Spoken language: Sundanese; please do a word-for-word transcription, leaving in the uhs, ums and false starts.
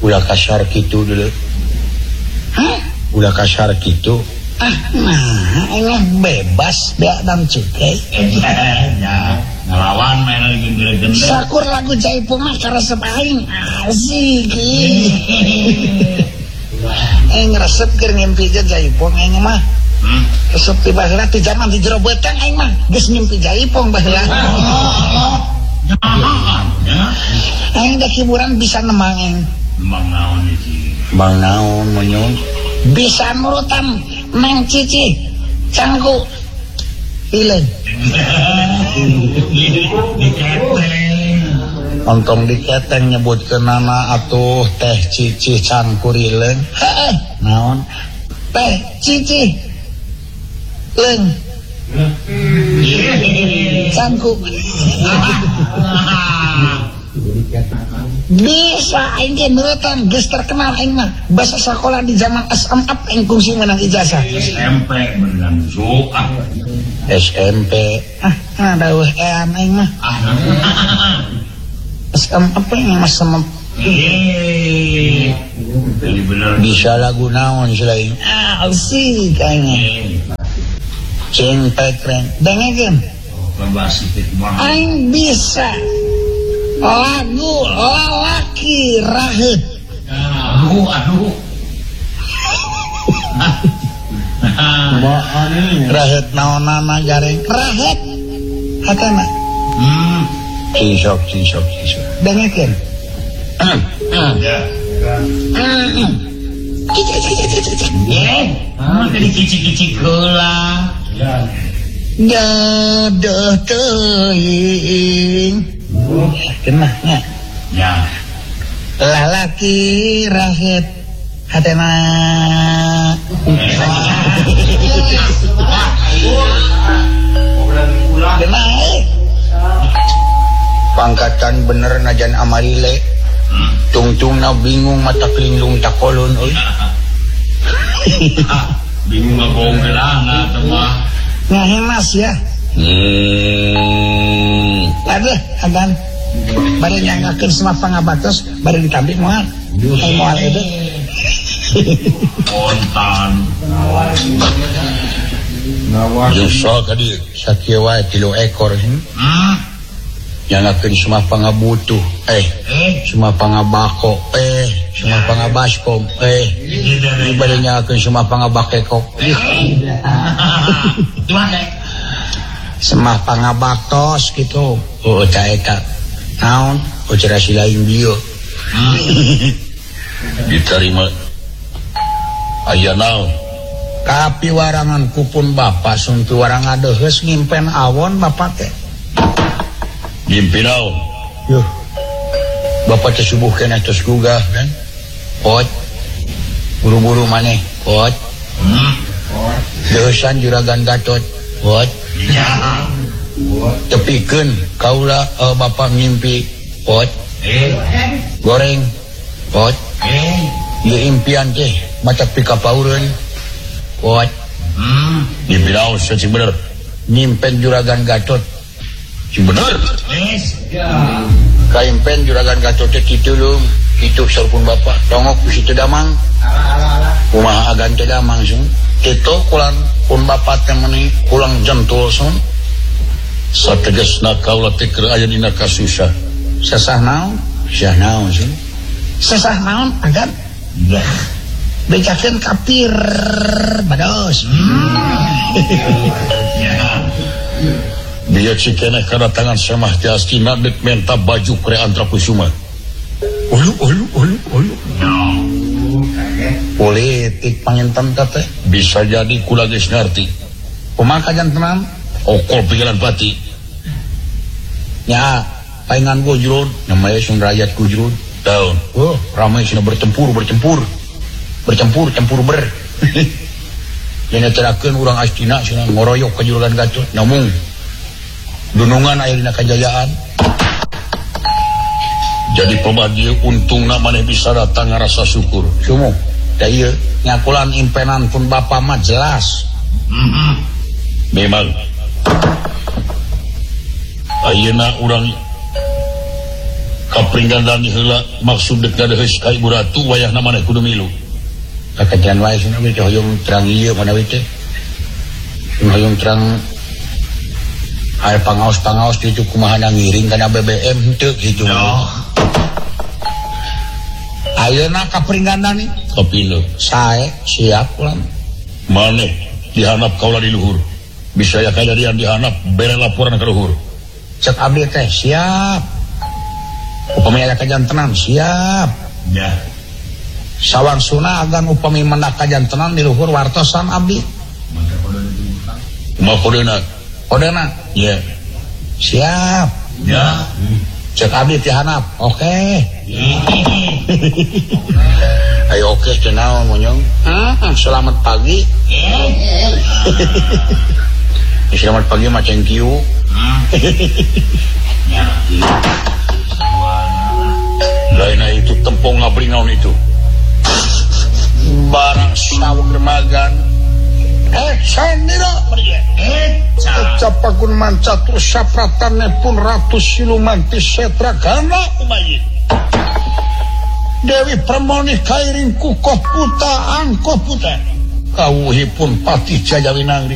ulah kasar gitu dulu. Hah? Ulah kasar gitu. Ah, nah, ini bebas dia dan cukai. Ya, ngelawan main lagi gede-gede. Sakur lagu Jaipong mah karesep aing asik. Aing resep keur ngimpi jeung Jaipong aing mah. Hmm. Resep ti baheula ti zaman di jero beteng aing mah geus ngimpi Jaipong baheula. Ya. Aing da hiburan bisa nemang aing. Bang naon iki? Bang naon monyong? Bisa nurutan Neng Cici canggu hilang. Ontong diketeng nyebut ke nana atuh teh Cici cangkur hilang. Heeh, Naon? teh Cici leung canggu. Bisa aing ge nurutan geus terkenal aing mah bahasa sekolah di zaman S M A aing kungsi menang ijazah. S M P beneran suka. S M P. Ah, ada weh ean aing mah. S M A aing mah semep. Eh, bener Bisa lagu naon selain Ah, asik aing. cing pekreng. Dengekeun. Babas itu mah. Aing bisa lagu lalaki raheut. Aduh, aduh. Rahet naonana gareng. Raheut hatana. Hmm. Cisok cisok cisok. Dengekeun. Ya. Cicik cicik cicik cicik. Eh, ah, tadi kicik-kicik heula. Gaduh teuing. Kenahnya. Ya. Lalaki raheut hatana. Kenal Pangkatan bener najan amarile. Tungtung na bingung mata kelindung takolon euy. Bingung ngomong gelana teman. ngahemas ya. Hmm. Aduh, agan. Bari nyangakeun semua pangabatos, bari ditabik moal. Ai moal itu. Kontan. Justru tadi sakieu wae tilu ekor sih. Hmm. Nyangakeun semua pangabutuh. Eh, Eh, semua pangabako. Eh, semua pangabaskom. Eh, bari nyangakeun semua pangabakekok. Tuhan deh. Semah pangabaktos gitu. Oh, eta eta. Naon? Ucara si lain dia. Diterima. Aya naon? Kapi warangan kupun bapak suntu warang adeheus ngimpen awon bapak teh. Ngimpi naon? Yuh. Bapak teh subuh kena tos gugah kan. Pot. Buru-buru maneh. Pot. Hmm. Deusan juragan Gatot. Pot. Ya. Tepikeun kaula uh, bapak ngimpi. Pot. Eh. Goreng. Pot. Eh. Ieu impian teh mata pikapaureun. Pot. Hmm. Ngimpi naon sing bener? Nyimpen juragan Gatot. Sing bener. Yes. Kaimpen juragan Gatot teh kitu leung. Kitu sarpun bapak. Tongok ku situ damang. Kumaha agan teh damang sung. Kitu kulan pun bapak teh meuni kulang jentul sung. Sategesna kaula teh keur aya dina kasusah. Sesah naon? Sesah naon sung. Sesah naon agan? Ya. Bejakeun kapir bados. Ya. Dia cikeneh kedatangan semah tiastina dek menta baju kre antra kusuma. Ulu ulu ulu ulu. Politik panginten teh bisa jadi kula geus ngarti. Kumaha kajantenan? Okol pikiran pati. Nya paingan gojrun namanya sun rakyat gojrun. Tahu. Oh, ramai sina bertempur bertempur. Bercampur campur ber. Yang terakeun urang astina sina ngoroyok ka juragan Gatot. Namun dunungan aya dina kajayaan. Jadi pemadi untungna maneh bisa datang ngarasa syukur. Sumo, da ieu ngakulan impenan pun bapa mah jelas. Mhm. Memang. Ayeuna urang kapringgandan heula maksud dek dadeus ka ibu ratu wayahna maneh kudu milu kakejan wae cenah we hoyong terang ieu mana we teh hoyong terang aya pangaos-pangaos ditu kumaha ngiring kana B B M henteu kitu ayeuna kapringgandan ni kapilu sae siap ulang maneh dihanap kaula di luhur bisa ya kajadian dihanap bere laporan ka luhur cek abdi teh siap upami aya kajantenan siap Ya. sawangsuna agan upami mendak kajantenan di luhur wartosan abdi Maka pada itu. kumaha kodena kodena ya siap Ya. cek abdi teh hanap oke ayo oke cenah monyong heeh selamat pagi selamat pagi mah thank you lainnya itu tempong ngabring naon itu barang saweg remagan eh sandira capakun mancatur sapratane pun ratu siluman ti setra gana umayi Dewi Permoni kairing kukoh puta angkoh puta kawuhipun Patih Jayawinangri